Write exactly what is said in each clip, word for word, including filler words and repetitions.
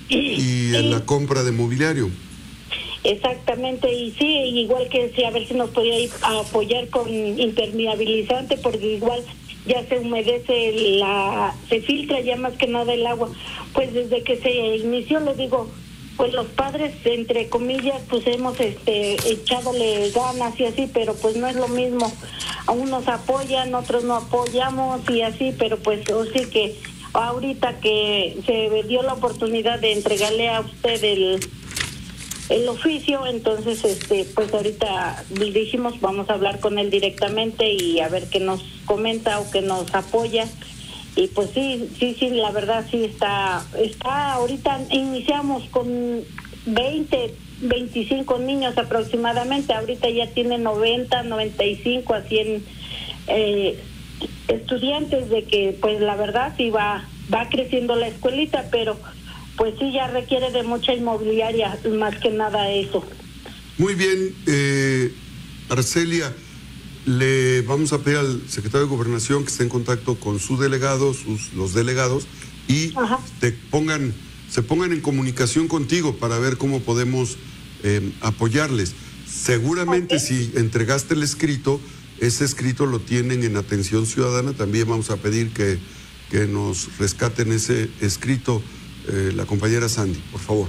y en sí. la compra de mobiliario. Exactamente, y sí, igual que sí, a ver si nos podía ir a apoyar con impermeabilizante, porque igual ya se humedece, la se filtra ya más que nada el agua. Pues desde que se inició, le digo, pues los padres, entre comillas, pues hemos este echadole ganas y así, pero pues no es lo mismo. A unos apoyan, otros no apoyamos y así, pero pues o sí que ahorita que se dio la oportunidad de entregarle a usted el el oficio, entonces este pues ahorita dijimos vamos a hablar con él directamente y a ver qué nos comenta o qué nos apoya. Y pues sí, sí, sí, la verdad sí está, está ahorita iniciamos con veinte, veinticinco niños aproximadamente, ahorita ya tiene noventa, noventa y cinco a cien eh, estudiantes, de que pues la verdad sí va, va creciendo la escuelita, pero pues sí ya requiere de mucha inmobiliaria, más que nada eso. Muy bien, eh, Arcelia, le vamos a pedir al secretario de Gobernación que esté en contacto con su delegado, sus, los delegados, y te pongan, se pongan en comunicación contigo para ver cómo podemos eh, apoyarles. Seguramente okay. Si entregaste el escrito, ese escrito lo tienen en Atención Ciudadana, también vamos a pedir que, que nos rescaten ese escrito. Eh, la compañera Sandy, por favor.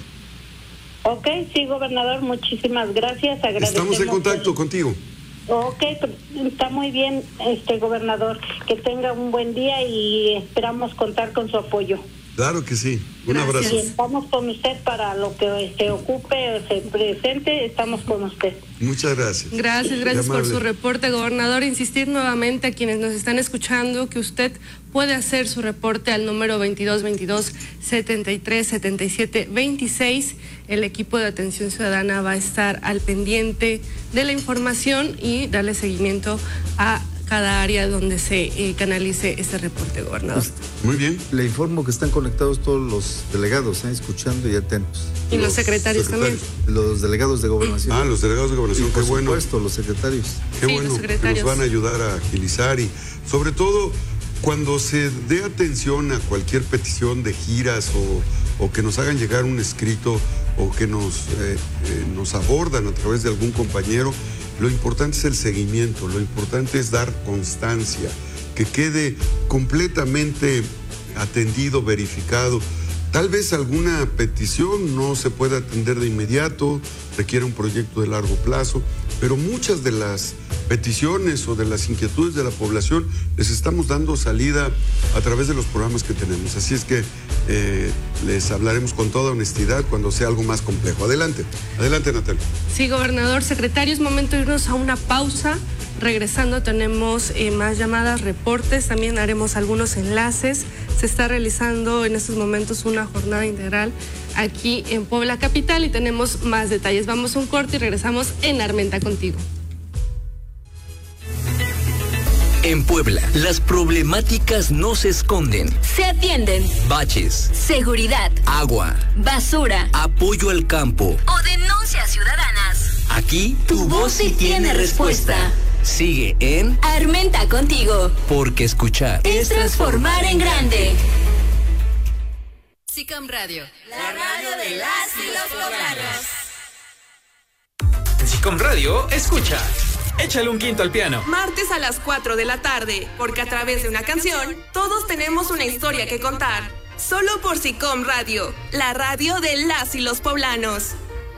Ok, sí, gobernador, muchísimas gracias. Estamos en contacto el... contigo. Ok, está muy bien, este gobernador. Que tenga un buen día y esperamos contar con su apoyo. Claro que sí. Un Gracias. abrazo. Y estamos con usted para lo que se ocupe, se presente, estamos con usted. Muchas gracias. Gracias, gracias por su reporte, gobernador. Insistir nuevamente a quienes nos están escuchando que usted puede hacer su reporte al número veintidós veintidós setenta y tres setenta y siete veintiséis. El equipo de Atención Ciudadana va a estar al pendiente de la información y darle seguimiento a cada área donde se eh, canalice este reporte, gobernador. Muy bien. Le informo que están conectados todos los delegados, ¿eh? Escuchando y atentos. Y los, los secretarios, secretarios también. Los delegados de Gobernación. Ah, los delegados de Gobernación, y por qué bueno. Por supuesto, los secretarios. Qué sí, bueno, que nos van a ayudar a agilizar y sobre todo cuando se dé atención a cualquier petición de giras o, o que nos hagan llegar un escrito o que nos, eh, eh, nos abordan a través de algún compañero. Lo importante es el seguimiento, lo importante es dar constancia, que quede completamente atendido, verificado. Tal vez alguna petición no se pueda atender de inmediato, requiere un proyecto de largo plazo, pero muchas de las peticiones o de las inquietudes de la población les estamos dando salida a través de los programas que tenemos. Así es que eh, les hablaremos con toda honestidad cuando sea algo más complejo. Adelante, adelante, Natalia. Sí, gobernador, secretario, es momento de irnos a una pausa. Regresando tenemos eh, más llamadas, reportes, también haremos algunos enlaces. Se está realizando en estos momentos una jornada integral aquí en Puebla Capital y tenemos más detalles. Vamos a un corte y regresamos en Armenta Contigo. En Puebla, las problemáticas no se esconden. Se atienden. Baches, seguridad, agua, basura, apoyo al campo o denuncias ciudadanas. Aquí, tu, tu voz sí tiene respuesta. respuesta. Sigue en Armenta Contigo. Porque escuchar es transformar en grande. SICOM Radio, la radio de las y los poblanos. En SICOM Radio, escucha. Échale un quinto al piano. Martes a las cuatro de la tarde, porque a través de una canción, todos tenemos una historia que contar. Solo por SICOM Radio, la radio de las y los poblanos.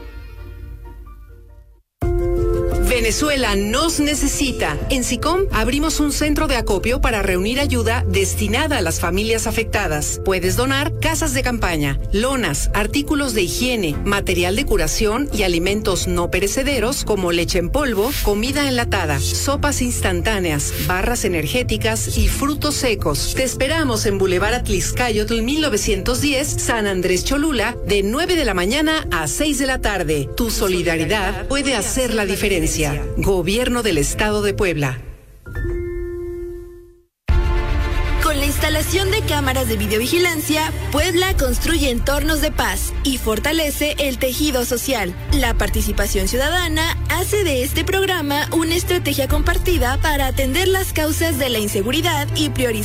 Venezuela nos necesita. En SICOM abrimos un centro de acopio para reunir ayuda destinada a las familias afectadas. Puedes donar casas de campaña, lonas, artículos de higiene, material de curación y alimentos no perecederos como leche en polvo, comida enlatada, sopas instantáneas, barras energéticas y frutos secos. Te esperamos en Boulevard Atlixcáyotl mil novecientos diez, San Andrés Cholula, de nueve de la mañana a seis de la tarde. Tu solidaridad puede hacer la diferencia. Gobierno del Estado de Puebla. Con la instalación de cámaras de videovigilancia, Puebla construye entornos de paz y fortalece el tejido social. La participación ciudadana hace de este programa una estrategia compartida para atender las causas de la inseguridad y priorizar